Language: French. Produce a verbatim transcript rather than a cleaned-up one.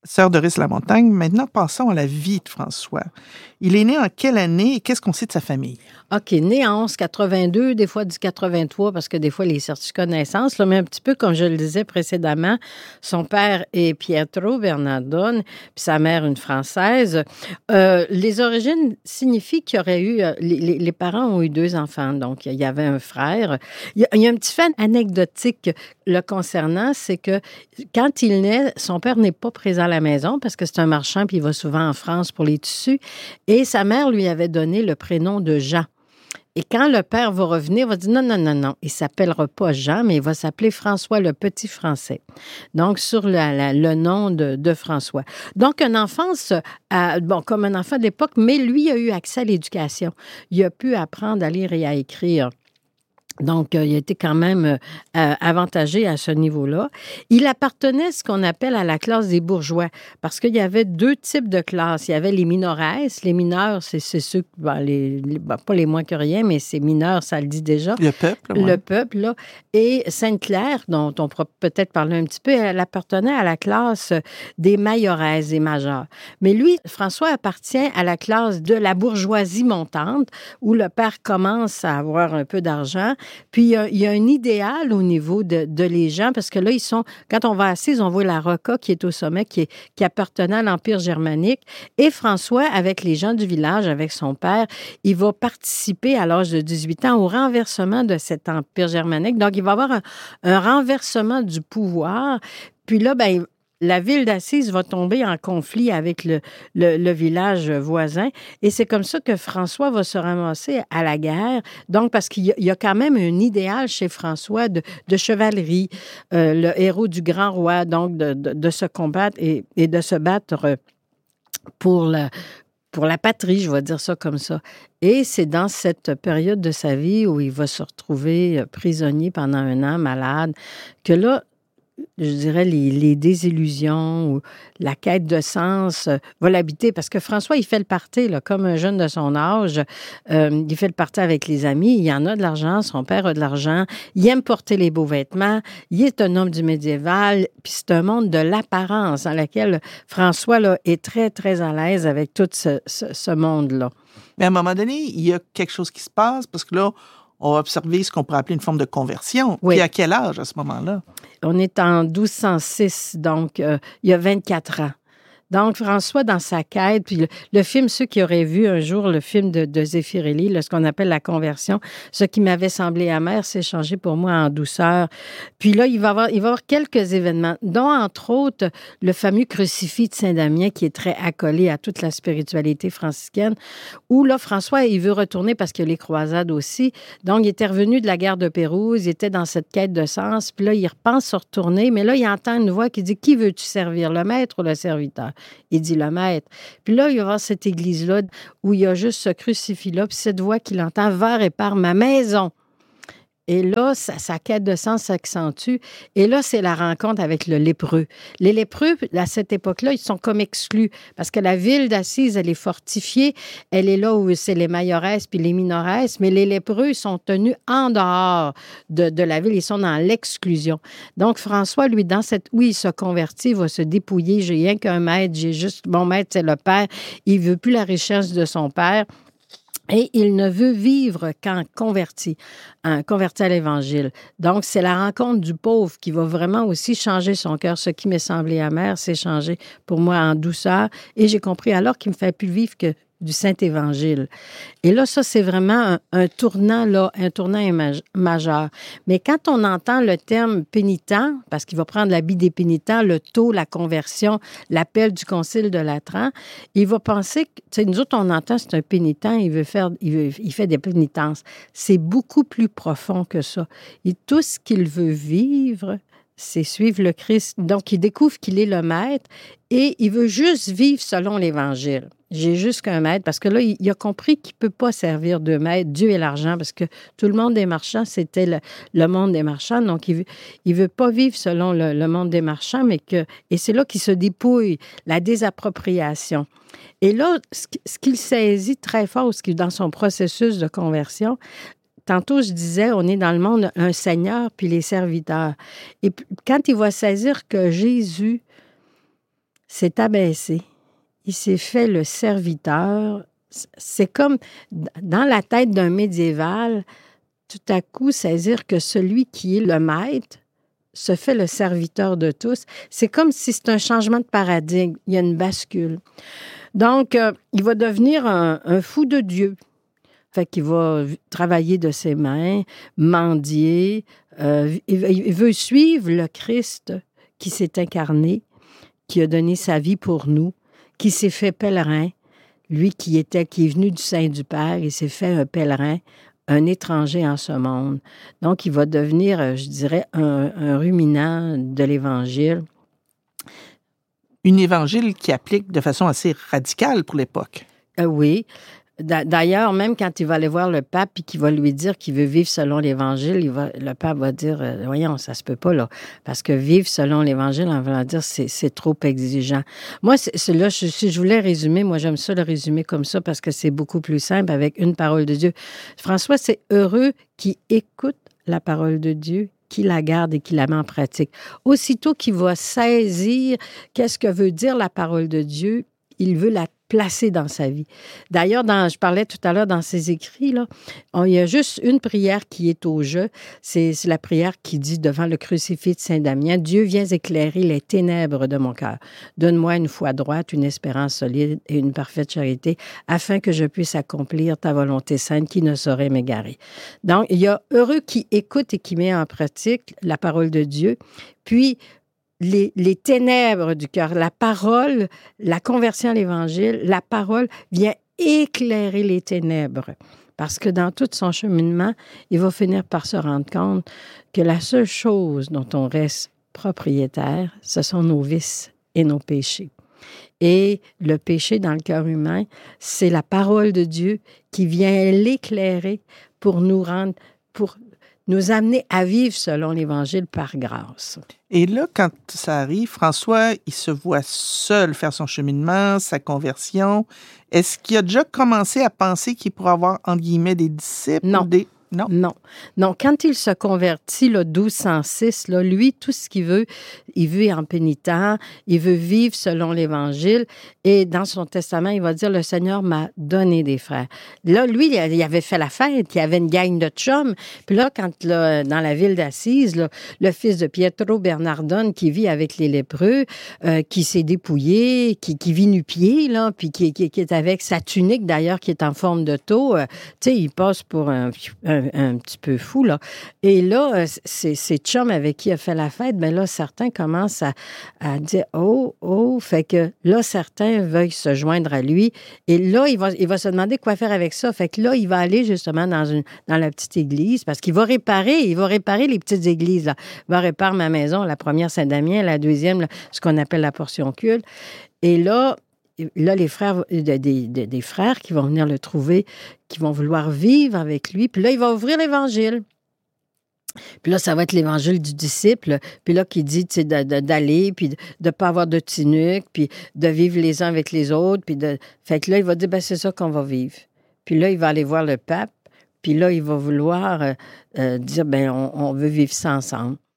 Sœur Doris Lamontagne, maintenant passons à la vie de François. Il est né en quelle année et qu'est-ce qu'on sait de sa famille? OK, né en onze quatre-vingt-deux, des fois dit quatre-vingt-trois parce que des fois les certificats de naissance, là, mais un petit peu comme je le disais précédemment, son père est Pietro Bernardone, puis sa mère une Française. Euh, les origines signifient qu'il y aurait eu, euh, les, les, les parents ont eu deux enfants, donc il y avait un frère. Il y a, il y a un petit fait anecdotique le concernant, c'est que quand il naît, son père n'est pas présent à la maison parce que c'est un marchand puis il va souvent en France pour les tissus. Et sa mère lui avait donné le prénom de Jean. Et quand le père va revenir, il va dire non, non, non, non, il ne s'appellera pas Jean, mais il va s'appeler François le Petit Français. Donc, sur la, la, le nom de, de François. Donc, une enfance, euh, bon, comme un enfant d'époque, mais lui a eu accès à l'éducation. Il a pu apprendre à lire et à écrire. Donc, euh, il a été quand même euh, avantagé à ce niveau-là. Il appartenait à ce qu'on appelle à la classe des bourgeois, parce qu'il y avait deux types de classes. Il y avait les minores. Les mineurs, c'est, c'est ceux, ben, les, les, ben, pas les moins que rien, mais c'est mineurs, ça le dit déjà. Le peuple, ouais. Le peuple, là. Et Sainte-Claire, dont on pourra peut-être parler un petit peu, elle appartenait à la classe des majoresses et majeurs. Mais lui, François appartient à la classe de la bourgeoisie montante, où le père commence à avoir un peu d'argent. Puis, il y, a, il y a un idéal au niveau de, de les gens, parce que là, ils sont, quand on va à Assise, on voit la Rocca qui est au sommet, qui, est, qui appartenait à l'Empire germanique. Et François, avec les gens du village, avec son père, il va participer à l'âge de dix-huit ans au renversement de cet Empire germanique. Donc, il va avoir un, un renversement du pouvoir. Puis là, ben, la ville d'Assise va tomber en conflit avec le, le, le village voisin. Et c'est comme ça que François va se ramasser à la guerre. Donc, parce qu'il y a, il y a quand même un idéal chez François de, de chevalerie, euh, le héros du grand roi, donc de, de, de se combattre et, et de se battre pour la, pour la patrie, je vais dire ça comme ça. Et c'est dans cette période de sa vie où il va se retrouver prisonnier pendant un an, malade, que là, je dirais, les, les désillusions ou la quête de sens euh, va l'habiter. Parce que François, il fait le party, là, comme un jeune de son âge. Euh, il fait le party avec les amis. Il en a de l'argent. Son père a de l'argent. Il aime porter les beaux vêtements. Il est un homme du médiéval. Puis c'est un monde de l'apparence dans lequel François là, est très, très à l'aise avec tout ce, ce, ce monde-là. Mais à un moment donné, il y a quelque chose qui se passe parce que là, on va observer ce qu'on pourrait appeler une forme de conversion. Oui. Puis à quel âge à ce moment-là? On est en douze cent six, donc euh, il y a vingt-quatre ans. Donc, François, dans sa quête, puis le, le film, ceux qui auraient vu un jour le film de, de Zeffirelli, là, ce qu'on appelle la conversion, ce qui m'avait semblé amer s'est changé pour moi en douceur. Puis là, il va y avoir, il va y avoir quelques événements, dont, entre autres, le fameux crucifix de Saint-Damien, qui est très accolé à toute la spiritualité franciscaine, où là, François, il veut retourner parce qu'il y a les croisades aussi. Donc, il était revenu de la guerre de Pérouse, il était dans cette quête de sens, puis là, il repense se retourner, mais là, il entend une voix qui dit « Qui veux-tu servir, le maître ou le serviteur? » Il dit le maître. Puis là, il va y avoir cette église-là où il y a juste ce crucifix-là, puis cette voix qu'il entend, va répare ma maison. Et là, sa, sa quête de sens s'accentue. Et là, c'est la rencontre avec le lépreux. Les lépreux, à cette époque-là, ils sont comme exclus parce que la ville d'Assise, elle est fortifiée. Elle est là où c'est les majoresses puis les minoresses. Mais les lépreux, ils sont tenus en dehors de, de la ville. Ils sont dans l'exclusion. Donc, François, lui, dans cette... Oui, il se convertit, il va se dépouiller. J'ai rien qu'un maître. J'ai juste... Mon maître, c'est le père. Il veut plus la richesse de son père. Et il ne veut vivre qu'en converti, hein, converti à l'Évangile. Donc, c'est la rencontre du pauvre qui va vraiment aussi changer son cœur. Ce qui m'est semblé amer, c'est changé pour moi en douceur. Et j'ai compris alors qu'il me fait plus vivre que du Saint-Évangile. Et là, ça, c'est vraiment un, un tournant, là, un tournant image, majeur. Mais quand on entend le terme pénitent, parce qu'il va prendre l'habit des pénitents, le taux, la conversion, l'appel du Concile de Latran, il va penser que, tu sais, nous autres, on entend, c'est un pénitent, il veut faire, il, veut, il fait des pénitences. C'est beaucoup plus profond que ça. Et tout ce qu'il veut vivre, c'est suivre le Christ. Donc, il découvre qu'il est le maître et il veut juste vivre selon l'Évangile. J'ai juste qu'un maître, parce que là, il, il a compris qu'il ne peut pas servir de maître, Dieu et l'argent, parce que tout le monde des marchands, c'était le, le monde des marchands. Donc, il ne veut pas vivre selon le, le monde des marchands, mais que... Et c'est là qu'il se dépouille, la désappropriation. Et là, ce, ce qu'il saisit très fort, ce qui, dans son processus de conversion, tantôt, je disais, on est dans le monde un Seigneur puis les serviteurs. Et quand il va saisir que Jésus, s'est abaissé. Il s'est fait le serviteur. C'est comme dans la tête d'un médiéval, tout à coup saisir que celui qui est le maître se fait le serviteur de tous. C'est comme si c'est un changement de paradigme. Il y a une bascule. Donc, euh, il va devenir un, un fou de Dieu. Fait qu'il va travailler de ses mains, mendier. Euh, il, il veut suivre le Christ qui s'est incarné, qui a donné sa vie pour nous, qui s'est fait pèlerin. Lui qui était, qui est venu du sein du Père, il s'est fait un pèlerin, un étranger en ce monde. Donc, il va devenir, je dirais, un, un ruminant de l'Évangile. Un évangile qui applique de façon assez radicale pour l'époque. Euh, oui. D'ailleurs, même quand il va aller voir le pape et qu'il va lui dire qu'il veut vivre selon l'Évangile, il va, le pape va dire, euh, voyons, ça se peut pas, là. Parce que vivre selon l'Évangile, on va dire, c'est, c'est trop exigeant. Moi, c'est, c'est là, je, si je voulais résumer, moi, j'aime ça le résumer comme ça parce que c'est beaucoup plus simple avec une parole de Dieu. François, c'est heureux qui écoute la parole de Dieu, qui la garde et qui la met en pratique. Aussitôt qu'il va saisir qu'est-ce que veut dire la parole de Dieu, il veut la placer dans sa vie. D'ailleurs, dans, je parlais tout à l'heure dans ses écrits, là, on, il y a juste une prière qui est au jeu. C'est, c'est la prière qui dit devant le crucifix de Saint-Damien, « Dieu, viens éclairer les ténèbres de mon cœur. Donne-moi une foi droite, une espérance solide et une parfaite charité, afin que je puisse accomplir ta volonté sainte qui ne saurait m'égarer. » Donc, il y a heureux qui écoute et qui met en pratique la parole de Dieu. Puis, Les, les ténèbres du cœur, la parole, la conversion à l'Évangile, la parole vient éclairer les ténèbres. Parce que dans tout son cheminement, il va finir par se rendre compte que la seule chose dont on reste propriétaire, ce sont nos vices et nos péchés. Et le péché dans le cœur humain, c'est la parole de Dieu qui vient l'éclairer pour nous rendre, pour nous amener à vivre selon l'Évangile par grâce. Et là, quand ça arrive, François, il se voit seul faire son cheminement, sa conversion. Est-ce qu'il a déjà commencé à penser qu'il pourrait avoir, entre guillemets, des disciples? Non. Ou des... Non. Non. Non, quand il se convertit, là, douze cent six, là, lui, tout ce qu'il veut, il veut en pénitent, il veut vivre selon l'Évangile. Et dans son testament, il va dire, le Seigneur m'a donné des frères. Là, lui, il avait fait la fête, il avait une gang de chums. Puis là, quand, là, dans la ville d'Assise, là, le fils de Pietro Bernardone, qui vit avec les lépreux, euh, qui s'est dépouillé, qui, qui vit nu-pied, là, puis qui, qui, qui est avec sa tunique, d'ailleurs, qui est en forme de tau, euh, tu sais, il passe pour un, un un petit peu fou, là. Et là, c'est, c'est chum avec qui il a fait la fête, mais là, certains commencent à, à dire « Oh, oh », fait que là, certains veuillent se joindre à lui. Et là, il va, il va se demander quoi faire avec ça. Fait que là, il va aller justement dans, une, dans la petite église parce qu'il va réparer, il va réparer les petites églises, là. Il va réparer ma maison, la première Saint-Damien, la deuxième, là, ce qu'on appelle la portion culte. Et là, Là, les frères, des, des, des frères qui vont venir le trouver, qui vont vouloir vivre avec lui. Puis là, il va ouvrir l'Évangile. Puis là, ça va être l'Évangile du disciple. Puis là, qui dit, tu sais, de, de, d'aller, puis de ne pas avoir de tunique, puis de vivre les uns avec les autres. Puis de... Fait que là, il va dire, ben c'est ça qu'on va vivre. Puis là, il va aller voir le pape. Puis là, il va vouloir euh, euh, dire, ben on, on veut vivre ça ensemble.